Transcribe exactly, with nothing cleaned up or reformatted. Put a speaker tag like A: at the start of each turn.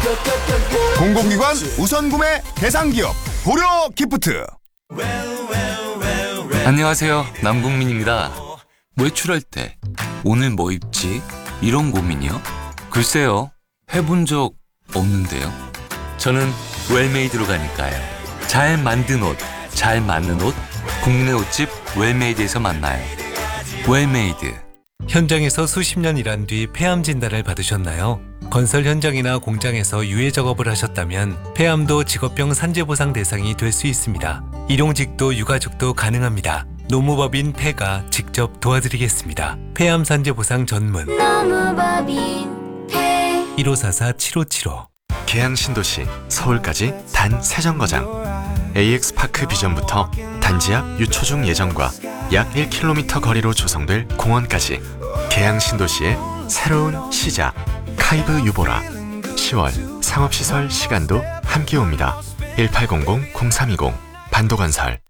A: 공공기관 우선 구매 대상기업 고려 기프트.
B: 안녕하세요, 남궁민입니다. 외출할 때 오늘 뭐 입지? 이런 고민이요? 글쎄요, 해본 적 없는데요. 저는 웰메이드로 가니까요. 잘 만든 옷, 잘 맞는 옷, 국내 옷집 웰메이드에서 만나요. 웰메이드.
C: 현장에서 수십 년 일한 뒤 폐암 진단을 받으셨나요? 건설 현장이나 공장에서 유해 작업을 하셨다면 폐암도 직업병 산재보상 대상이 될 수 있습니다. 일용직도 유가족도 가능합니다. 노무법인 폐가 직접 도와드리겠습니다. 폐암 산재보상 전문
D: 노무법인 폐
C: 일오사사 칠오칠오.
E: 계양 신도시 서울까지 단 세 정거장. 에이엑스파크 비전부터 단지 앞 유초중 예정과 약 일 킬로미터 거리로 조성될 공원까지 계양 신도시의 새로운 시작. 카이브 유보라. 시월 상업시설 시간도 함께 옵니다. 일팔공공 공삼이공 반도건설.